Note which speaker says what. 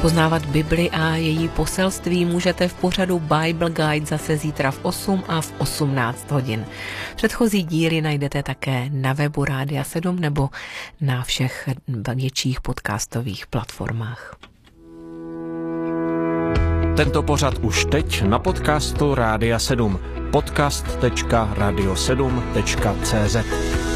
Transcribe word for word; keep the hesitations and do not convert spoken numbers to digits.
Speaker 1: Poznávat Bibli a její poselství můžete v pořadu Bible Guide zase zítra v osm a v osmnáct hodin. Předchozí díly najdete také na webu Rádia sedm nebo na všech větších podcastových platformách.
Speaker 2: Tento pořad už teď na podcastu Rádia sedm. podcast tečka radio sedm tečka cé zet